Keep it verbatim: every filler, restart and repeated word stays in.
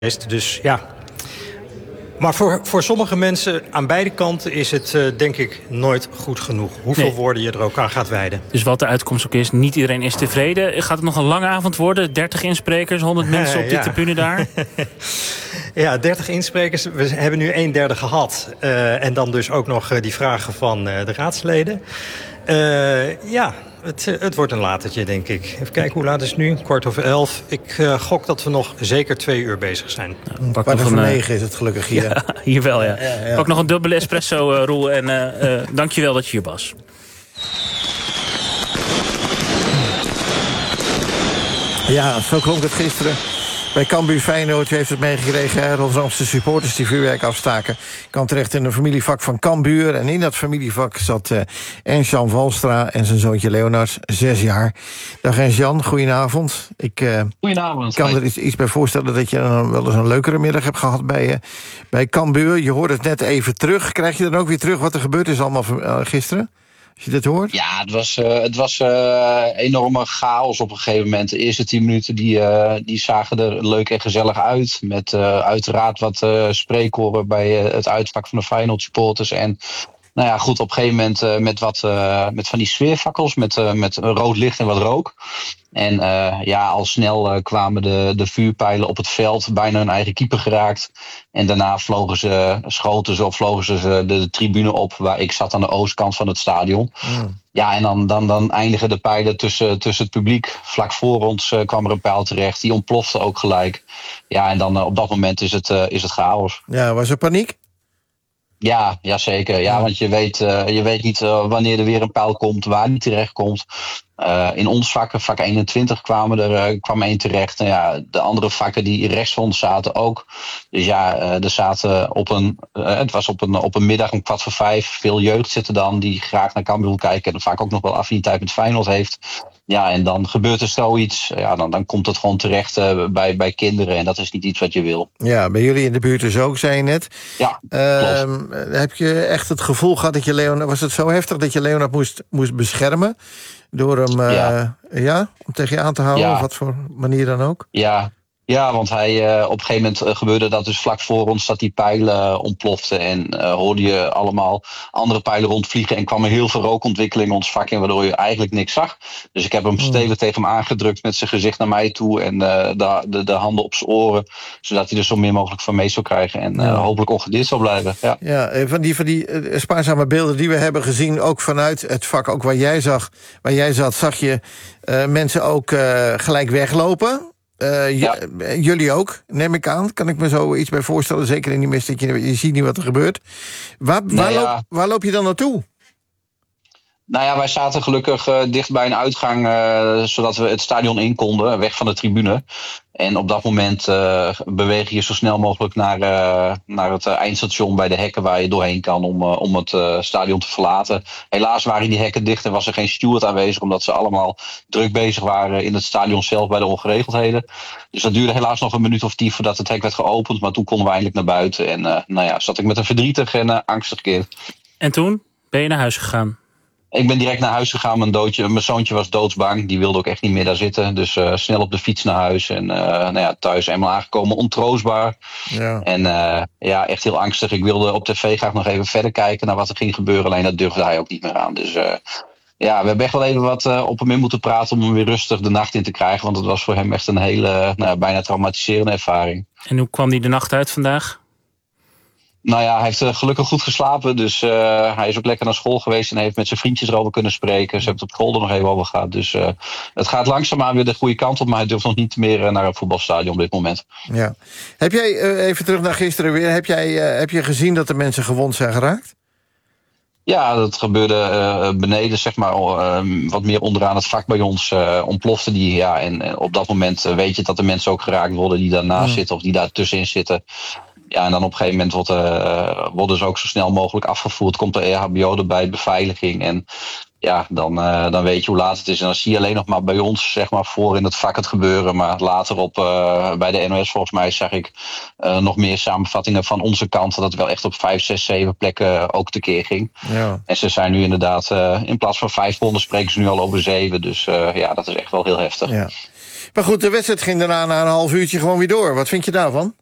Dus ja. Maar voor, voor sommige mensen aan beide kanten is het uh, denk ik nooit goed genoeg. Hoeveel nee. woorden je er ook aan gaat wijden. Dus wat de uitkomst ook is, niet iedereen is tevreden. Gaat het nog een lange avond worden? dertig insprekers, honderd mensen op die ja. tribune daar? Ja, dertig insprekers. We hebben nu een derde gehad. Uh, en dan dus ook nog uh, die vragen van uh, de raadsleden. Uh, ja, het, het wordt een latertje, denk ik. Even kijken, hoe laat is het nu? Kwart over elf. Ik uh, gok dat we nog zeker twee uur bezig zijn. Nou, Kwart over negen is het gelukkig hier. Ja, hier wel, ja. ja, ja. Pak nog een dubbele espresso, uh, Roel. En uh, uh, dank je wel dat je hier was. Ja, zo klonk het gisteren. Bij Cambuur Feyenoord, u heeft het meegekregen, Rotterdamse supporters die vuurwerk afstaken. Kan terecht in een familievak van Cambuur. En in dat familievak zat uh, Ernst-Jan Valstra en zijn zoontje Leonard, zes jaar. Dag Ernst-Jan, goedenavond. Ik uh, goedenavond. kan er iets, iets bij voorstellen dat je dan wel eens een leukere middag hebt gehad bij, uh, bij Cambuur. Je hoorde het net even terug. Krijg je dan ook weer terug wat er gebeurd is allemaal uh, gisteren? Als je dit hoort? Ja, het was, uh, het was uh, enorme chaos op een gegeven moment. De eerste tien minuten die, uh, die zagen er leuk en gezellig uit. Met uh, uiteraard wat uh, spreekkoren bij uh, het uitvak van de Feyenoord supporters. En nou ja, goed, op een gegeven moment uh, met, wat, uh, met van die sfeerfakkels. Met, uh, met een rood licht en wat rook. En uh, ja, al snel uh, kwamen de, de vuurpijlen op het veld. Bijna hun eigen keeper geraakt. En daarna vlogen ze, schoten ze of vlogen ze de, de tribune op. Waar ik zat aan de oostkant van het stadion. Mm. Ja, en dan, dan, dan eindigen de pijlen tussen, tussen het publiek. Vlak voor ons uh, kwam er een pijl terecht. Die ontplofte ook gelijk. Ja, en dan uh, op dat moment is het, uh, is het chaos. Ja, was er paniek? Ja, ja, zeker. Ja, want je weet, uh, je weet niet uh, wanneer er weer een pijl komt, waar die terecht komt. Uh, in ons vak, vak eenentwintig, kwamen er, uh, kwam één terecht. En ja, de andere vakken die rechts van ons zaten ook. Dus ja, uh, er zaten op een, uh, het was op een, op een middag om kwart voor vijf. Veel jeugd zitten dan die graag naar Cambuur wil kijken. En vaak ook nog wel affiniteit met Feyenoord heeft. Ja, en dan gebeurt er zoiets. Ja, dan, dan komt het gewoon terecht uh, bij, bij kinderen. En dat is niet iets wat je wil. Ja, bij jullie in de buurt dus ook, zei je net. Ja, uh, heb je echt het gevoel gehad dat je Leonard... Was het zo heftig dat je Leonard moest, moest beschermen? Door hem uh, ja. Ja, om tegen je aan te houden? Ja. Of wat voor manier dan ook? Ja. Ja, want hij, uh, op een gegeven moment uh, gebeurde dat dus vlak voor ons dat die pijlen uh, ontploften. En uh, hoorde je allemaal andere pijlen rondvliegen. En kwam er heel veel rookontwikkeling in ons vak in, waardoor je eigenlijk niks zag. Dus ik heb hem stevig tegen hem aangedrukt met zijn gezicht naar mij toe. En uh, de, de, de handen op zijn oren. Zodat hij er zo min mogelijk van mee zou krijgen. En uh, ja. hopelijk ongedeerd zou blijven. Ja, ja van die, van die uh, spaarzame beelden die we hebben gezien, ook vanuit het vak, ook waar jij, zag, waar jij zat, zag je uh, mensen ook uh, gelijk weglopen. Uh, ja. j- jullie ook, neem ik aan. Kan ik me zo iets bij voorstellen. Zeker in die mist, dat je, je ziet niet wat er gebeurt. Waar, waar, nou ja. loop, waar loop je dan naartoe? Nou ja, wij zaten gelukkig uh, dicht bij een uitgang, uh, zodat we het stadion in konden, weg van de tribune. En op dat moment uh, beweeg je zo snel mogelijk naar, uh, naar het uh, eindstation bij de hekken waar je doorheen kan om, uh, om het uh, stadion te verlaten. Helaas waren die hekken dicht en was er geen steward aanwezig, omdat ze allemaal druk bezig waren in het stadion zelf bij de ongeregeldheden. Dus dat duurde helaas nog een minuut of tien voordat het hek werd geopend, maar toen konden we eindelijk naar buiten. En uh, nou ja, zat ik met een verdrietig en uh, angstig kind. En toen ben je naar huis gegaan? Ik ben direct naar huis gegaan. Mijn, doodje, mijn zoontje was doodsbang. Die wilde ook echt niet meer daar zitten. Dus uh, snel op de fiets naar huis. En uh, nou ja, thuis eenmaal aangekomen, ontroostbaar. Ja. En uh, ja, echt heel angstig. Ik wilde op tv graag nog even verder kijken naar wat er ging gebeuren. Alleen dat durfde hij ook niet meer aan. Dus uh, ja, we hebben echt wel even wat uh, op hem in moeten praten om hem weer rustig de nacht in te krijgen. Want het was voor hem echt een hele, nou, bijna traumatiserende ervaring. En hoe kwam hij de nacht uit vandaag? Nou ja, hij heeft uh, gelukkig goed geslapen. Dus uh, hij is ook lekker naar school geweest en heeft met zijn vriendjes erover kunnen spreken. Ze hebben het op school er nog even over gehad. Dus uh, het gaat langzaamaan weer de goede kant op. Maar hij durft nog niet meer uh, naar een voetbalstadion op dit moment. Ja. Heb jij, uh, even terug naar gisteren weer, heb jij uh, heb je gezien dat de mensen gewond zijn geraakt? Ja, dat gebeurde uh, beneden, zeg maar, uh, wat meer onderaan het vak bij ons. Uh, ontplofte die, ja. En uh, op dat moment uh, weet je dat de mensen ook geraakt worden die daarnaast mm. zitten of die daar tussenin zitten. Ja, en dan op een gegeven moment wordt, uh, worden ze ook zo snel mogelijk afgevoerd. Komt de E H B O erbij, beveiliging. En ja, dan, uh, dan weet je hoe laat het is. En dan zie je alleen nog maar bij ons, zeg maar, voor in het vak het gebeuren. Maar later op uh, bij de N O S, volgens mij, zag ik uh, nog meer samenvattingen van onze kant. Dat het wel echt op vijf, zes, zeven plekken ook tekeer ging. Ja. En ze zijn nu inderdaad, uh, in plaats van vijf ronden spreken ze nu al over zeven. Dus uh, ja, dat is echt wel heel heftig. Ja. Maar goed, de wedstrijd ging daarna na een half uurtje gewoon weer door. Wat vind je daarvan?